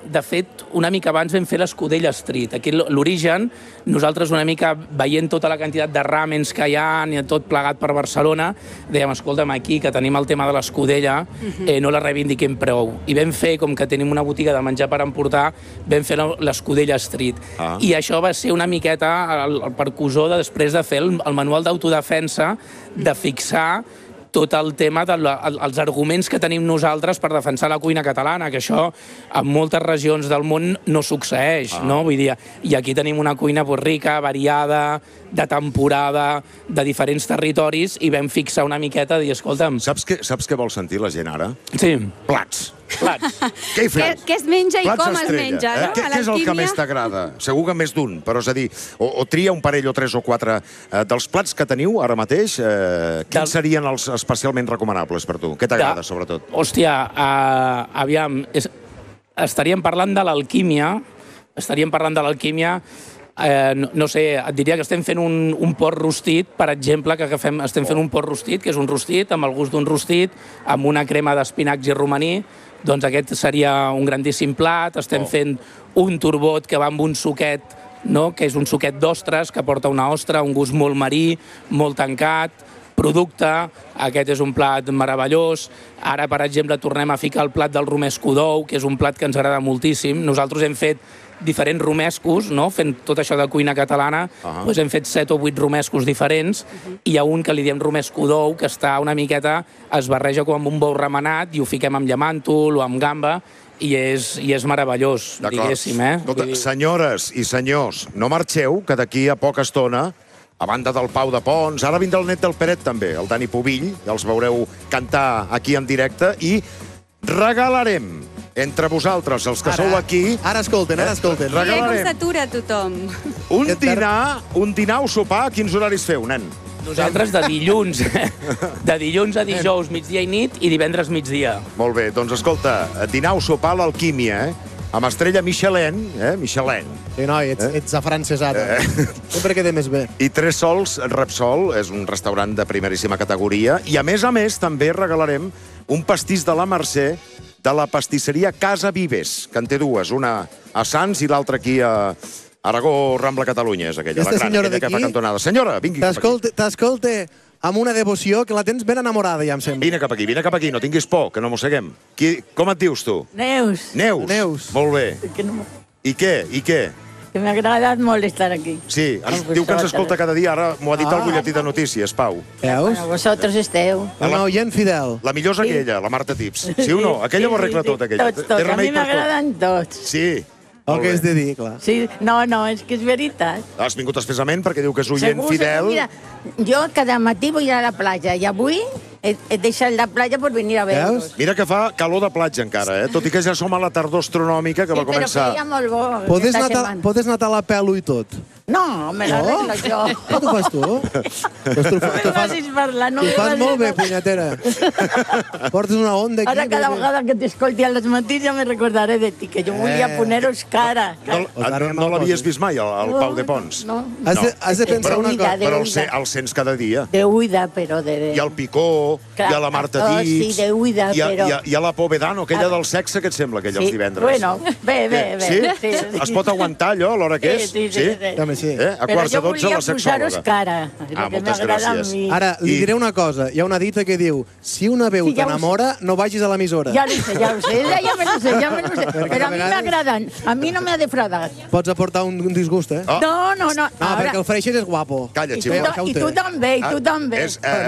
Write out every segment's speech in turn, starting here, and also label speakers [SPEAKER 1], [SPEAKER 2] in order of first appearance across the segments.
[SPEAKER 1] de fet, una mica abans vam fer l'Escudella Street. Aquí l'origen, nosaltres una mica veient tota la quantitat de ràmens que hi ha i tot plegat per Barcelona, dèiem, escolta'm, aquí que tenim el tema de l'Escudella, no la reivindiquem prou. I vam fer, com que tenim una botiga de menjar per emportar, vam fer l'Escudella Street. I això va ser una miqueta el percussor després de fer el manual d'autodefensa, de fixar tot el tema dels arguments que tenim nosaltres per defensar la cuina catalana, que això en moltes regions del món no succeeix, no? Vull dir, i aquí tenim una cuina rica, variada, de temporada, de diferents territoris, i vam fixar una miqueta de dir, escolta'm...
[SPEAKER 2] Saps què vol sentir la gent ara?
[SPEAKER 1] Sí.
[SPEAKER 2] Plats.
[SPEAKER 1] Plats.
[SPEAKER 2] Què hi feu?
[SPEAKER 3] Què es menja i
[SPEAKER 2] Plats
[SPEAKER 3] com es
[SPEAKER 2] estrella,
[SPEAKER 3] menja, no?
[SPEAKER 2] Què és el que més t'agrada? Segur que més d'un, però és a dir, o tria un parell o tres o quatre dels plats que teniu ara mateix, quins serien els especialment recomanables per tu? Què t'agrada, sobretot?
[SPEAKER 1] Hòstia, aviam, estaríem parlant de l'alquímia, no sé, et diria que estem fent un porc rostit, per exemple, estem fent un porc rostit, que és un rostit amb el gust d'un rostit, amb una crema d'espinacs i romaní, doncs aquest seria un grandíssim plat. Estem fent un turbot que va amb un suquet, que és un suquet d'ostres, que porta una ostra, un gust molt marí, molt tancat, producte, aquest és un plat meravellós. Ara, per exemple, tornem a ficar el plat del romesco d'ou, que és un plat que ens agrada moltíssim. Nosaltres hem fet diferents romescos, fent tot això de cuina catalana, doncs hem fet 7 o 8 romescos diferents, i hi ha un que li diem romesco d'ou, que està una miqueta, es barreja com amb un bou remenat, i ho fiquem amb llamàntol o amb gamba, i és meravellós, diguéssim.
[SPEAKER 2] Escolta, senyores i senyors, no marxeu, que d'aquí a poca estona, a banda del Pau de Pons, ara vindrà el net del Peret també, el Dani Pubill, ja els veureu cantar aquí en directe, i regalarem entre vosaltres, els que sou aquí...
[SPEAKER 4] Ara escolten.
[SPEAKER 3] Regalarem. Com s'atura tothom.
[SPEAKER 2] Un dinar o sopar, quins horaris feu, nen?
[SPEAKER 1] Nosaltres de dilluns a dijous, migdia i nit, i divendres migdia.
[SPEAKER 2] Molt bé, doncs escolta, dinar o sopar a l'Alquímia, amb estrella Michelin, Michelin.
[SPEAKER 4] Sí, noi, ets afrancesat. Sempre queda més bé.
[SPEAKER 2] I 3 sols Repsol, és un restaurant de primeríssima categoria, i a més també regalarem un pastís de la Mercè de la pastisseria Casa Vives, que en té dues, una a Sants i l'altra aquí a Aragó, Rambla, Catalunya, és aquella, la gran, aquella que fa cantonada. Senyora, vingui cap aquí.
[SPEAKER 4] T'escolta amb una devoció que la tens ben enamorada, ja em sembla.
[SPEAKER 2] Vine cap aquí, no tinguis por, que no mosseguem. Com et dius, tu?
[SPEAKER 5] Neus.
[SPEAKER 2] Neus. Molt bé. I què?
[SPEAKER 5] Que m'ha agradat molt estar aquí.
[SPEAKER 2] Sí, diu que ens escolta cada dia, ara m'ho ha dit el butlletí de notícies, Pau.
[SPEAKER 4] Veus?
[SPEAKER 5] Bueno, vosaltres esteu.
[SPEAKER 4] Una oient fidel.
[SPEAKER 2] La millor és aquella, la Marta Tips. Sí o no? Aquella ho arregla tot, aquella.
[SPEAKER 5] Tots. A mi m'agraden tots.
[SPEAKER 2] Sí.
[SPEAKER 4] El que has de dir, clar.
[SPEAKER 5] Sí, no, és que és veritat.
[SPEAKER 2] Has vingut expressament perquè diu que és oient fidel.
[SPEAKER 5] Mira, jo cada matí vull a la platja i avui he deixat la platja per venir a veure-vos.
[SPEAKER 2] Mira que fa calor de platja encara, tot i que ja som a la tardor astronòmica que va començar.
[SPEAKER 5] Sí, però feia molt bo.
[SPEAKER 4] Podes anar a la pelo i tot?
[SPEAKER 5] No, me l'arreglo jo.
[SPEAKER 4] Què t'ho fas tu?
[SPEAKER 5] No me facis parlar, no me
[SPEAKER 4] facis parlar. T'ho fas molt bé, punyetera. Portes una onda aquí.
[SPEAKER 5] Ara cada vegada que t'escolti a les matins ja me recordaré de ti, que jo volia poner-os cara.
[SPEAKER 2] No l'havies vist mai, el Pau de Pons?
[SPEAKER 5] No.
[SPEAKER 4] Has de pensar una cosa.
[SPEAKER 2] Però el sents cada dia.
[SPEAKER 5] De uida, però de...
[SPEAKER 2] I el Picó, i a la Marta Tips.
[SPEAKER 5] Sí, de uida, però...
[SPEAKER 2] I a la Povedano, aquella del sexe, què et sembla, aquella els divendres?
[SPEAKER 5] Bueno, bé.
[SPEAKER 2] Sí? Es pot aguantar allò, a l'hora que és?
[SPEAKER 4] Sí.
[SPEAKER 2] A quarts de 12 la sexòloga.
[SPEAKER 5] Però jo volia posar-vos cara.
[SPEAKER 2] Moltes gràcies.
[SPEAKER 4] Ara, li diré una cosa. Hi ha una dita que diu, si una veu t'enamora, no vagis a l'emissora.
[SPEAKER 5] Ja ho sé, ja me lo sé. Però a mi m'agraden. A mi no m'ha defraudat.
[SPEAKER 4] Pots aportar un disgust, eh?
[SPEAKER 5] No.
[SPEAKER 4] No, perquè el Freixer és guapo.
[SPEAKER 2] Calla, xiula.
[SPEAKER 5] I tu també.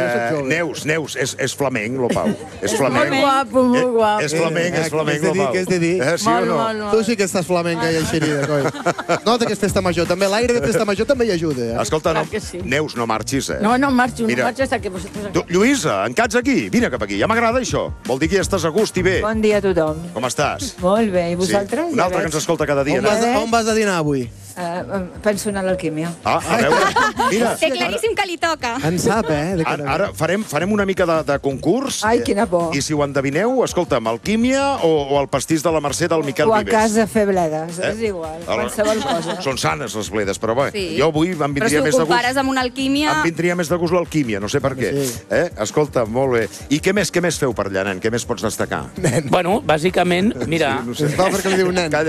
[SPEAKER 2] Neus, és flamenc, lo Pau. És flamenc.
[SPEAKER 5] Molt guapo.
[SPEAKER 2] És flamenc, lo Pau.
[SPEAKER 4] Què has de dir?
[SPEAKER 2] Sí o no?
[SPEAKER 4] Tu sí que estàs flamenca i eixerida, coi. Nota que és festa major. També l'aire de festa major també hi ajuda.
[SPEAKER 2] Escolta, Neus, no marxis,
[SPEAKER 5] No marxo hasta que vosaltres...
[SPEAKER 2] Lluïsa, encats aquí. Vine cap aquí. Ja m'agrada això. Vol dir que ja estàs a gust i bé.
[SPEAKER 6] Bon dia a tothom.
[SPEAKER 2] Com estàs?
[SPEAKER 6] Molt bé. I vosaltres?
[SPEAKER 2] Un altre que ens escolta cada dia.
[SPEAKER 4] On vas a dinar avui?
[SPEAKER 6] Penso anar a l'alquímia.
[SPEAKER 2] A veure, mira.
[SPEAKER 3] Té claríssim que li toca.
[SPEAKER 4] En sap,
[SPEAKER 2] Ara farem una mica de concurs.
[SPEAKER 6] Ai, quina por.
[SPEAKER 2] I si ho endevineu, escolta'm, alquímia o el pastís de la Mercè del Miquel Vives?
[SPEAKER 6] O a casa fer bledes, és igual. Qualsevol cosa.
[SPEAKER 2] Són sanes les bledes, però bé, jo avui em vindria més de gust...
[SPEAKER 3] Però si ho compares amb una alquímia...
[SPEAKER 2] Em vindria més de gust l'alquímia, no sé per què. Escolta, molt bé. I què més feu per allà, nen? Què més pots destacar?
[SPEAKER 1] Bueno, bàsicament, mira...
[SPEAKER 4] No sé, perquè li diu nen.